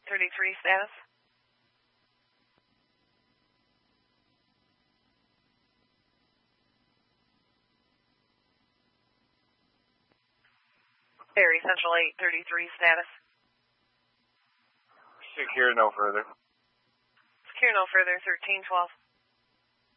833 status. Ferry Central 833 status. Secure no further. Secure no further, 1312.